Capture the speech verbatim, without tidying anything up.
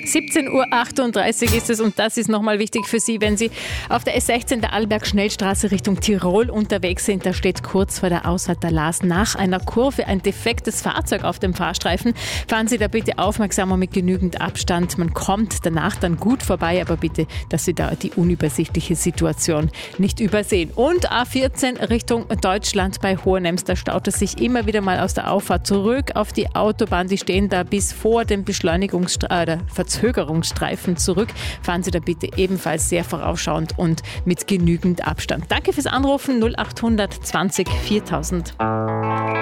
siebzehn Uhr achtunddreißig ist es und das ist nochmal wichtig für Sie, wenn Sie auf der S sechzehn der Arlberg-Schnellstraße Richtung Tirol unterwegs sind. Da steht kurz vor der Ausfahrt der Lars nach einer Kurve ein defektes Fahrzeug auf dem Fahrstreifen. Fahren Sie da bitte aufmerksam und mit genügend Abstand. Man kommt danach dann gut vorbei, aber bitte, dass Sie da die unübersichtliche Situation nicht übersehen. Und A vierzehn Richtung Deutschland bei Hohenems, da staut es sich immer wieder mal aus der Auffahrt zurück auf die Autobahn. Die stehen da bis vor dem Beschleunigungsstreifen, äh, Verzögerungsstreifen zurück. Fahren Sie da bitte ebenfalls sehr vorausschauend und mit genügend Abstand. Danke fürs Anrufen null acht zwanzig viertausend.